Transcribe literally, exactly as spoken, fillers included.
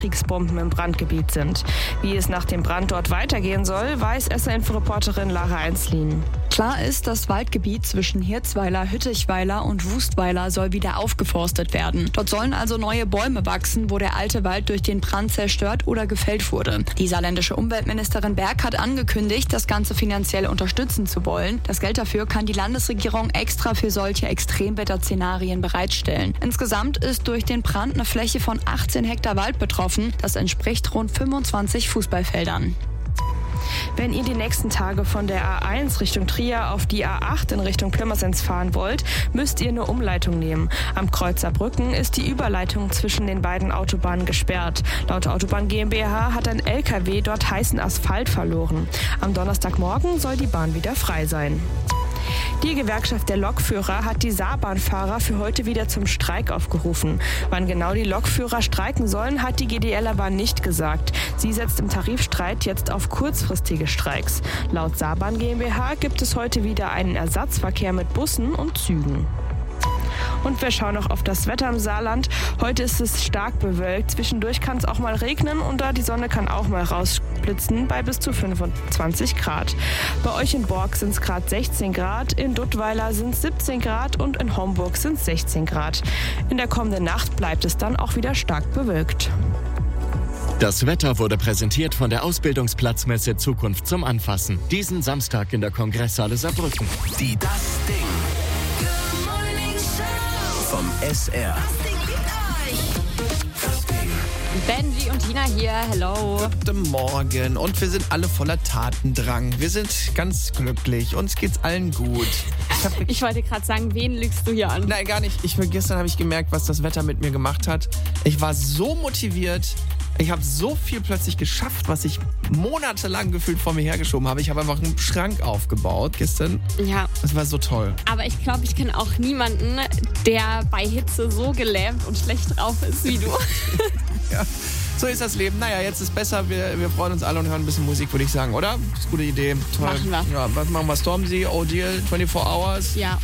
Kriegsbomben im Brandgebiet sind. Wie es nach dem Brand dort weitergehen soll, weiß S R-Info-Reporterin Lara Einslin. Klar ist, das Waldgebiet zwischen Hirzweiler, Hüttichweiler und Wustweiler soll wieder aufgeforstet werden. Dort sollen also neue Bäume wachsen, wo der alte Wald durch den Brand zerstört oder gefällt wurde. Die saarländische Umweltministerin Berg hat angekündigt, das Ganze finanziell unterstützen zu wollen. Das Geld dafür kann die Landesregierung extra für solche Extremwetterszenarien bereitstellen. Insgesamt ist durch den Brand eine Fläche von achtzehn Hektar Wald betroffen. Das entspricht rund fünfundzwanzig Fußballfeldern. Wenn ihr die nächsten Tage von der A eins Richtung Trier auf die A acht in Richtung Pirmasens fahren wollt, müsst ihr eine Umleitung nehmen. Am Kreuz Saarbrücken ist die Überleitung zwischen den beiden Autobahnen gesperrt. Laut Autobahn GmbH hat ein L K W dort heißen Asphalt verloren. Am Donnerstagmorgen soll die Bahn wieder frei sein. Die Gewerkschaft der Lokführer hat die Saarbahnfahrer für heute wieder zum Streik aufgerufen. Wann genau die Lokführer streiken sollen, hat die G D L aber nicht gesagt. Sie setzt im Tarifstreit jetzt auf kurzfristige Streiks. Laut Saarbahn GmbH gibt es heute wieder einen Ersatzverkehr mit Bussen und Zügen. Und wir schauen noch auf das Wetter im Saarland. Heute ist es stark bewölkt. Zwischendurch kann es auch mal regnen und da die Sonne kann auch mal rausblitzen bei bis zu fünfundzwanzig Grad. Bei euch in Borg sind es gerade sechzehn Grad, in Duttweiler sind es siebzehn Grad und in Homburg sind es sechzehn Grad. In der kommenden Nacht bleibt es dann auch wieder stark bewölkt. Das Wetter wurde präsentiert von der Ausbildungsplatzmesse Zukunft zum Anfassen. Diesen Samstag in der Kongresshalle Saarbrücken. Die Das Ding vom S R. Benji und Tina hier, hello. Guten Morgen und wir sind alle voller Tatendrang. Wir sind ganz glücklich, uns geht's allen gut. Ich, hab, ich wollte gerade sagen, wen lügst du hier an? Nein, gar nicht. Ich, gestern habe ich gemerkt, was das Wetter mit mir gemacht hat. Ich war so motiviert. Ich habe so viel plötzlich geschafft, was ich monatelang gefühlt vor mir hergeschoben habe. Ich habe einfach einen Schrank aufgebaut gestern. Ja. Das war so toll. Aber ich glaube, ich kenne auch niemanden, der bei Hitze so gelähmt und schlecht drauf ist wie du. Ja, so ist das Leben. Naja, jetzt ist besser. Wir, wir freuen uns alle und hören ein bisschen Musik, würde ich sagen, oder? Das ist eine gute Idee. Toll. Machen wir. Ja, was machen wir? Stormzy, O'Deal, vierundzwanzig Hours. Ja.